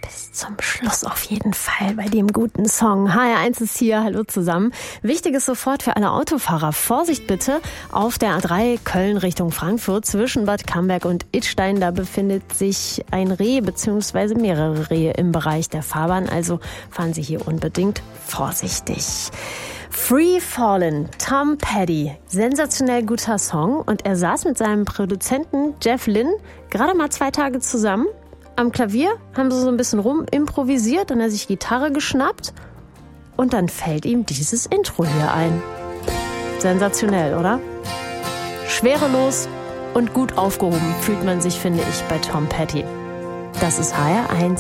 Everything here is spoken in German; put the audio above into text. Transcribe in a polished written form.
Bis zum Schluss auf jeden Fall bei dem guten Song. HR1 ist hier, hallo zusammen. Wichtiges sofort für alle Autofahrer. Vorsicht bitte auf der A3 Köln Richtung Frankfurt zwischen Bad Camberg und Idstein. Da befindet sich ein Reh bzw. mehrere Rehe im Bereich der Fahrbahn. Also fahren Sie hier unbedingt vorsichtig. Free Fallin', Tom Petty. Sensationell guter Song. Und er saß mit seinem Produzenten Jeff Lynne gerade mal 2 Tage zusammen. Am Klavier haben sie so ein bisschen rumimprovisiert, dann hat er sich Gitarre geschnappt und dann fällt ihm dieses Intro hier ein. Sensationell, oder? Schwerelos und gut aufgehoben fühlt man sich, finde ich, bei Tom Petty. Das ist HR1.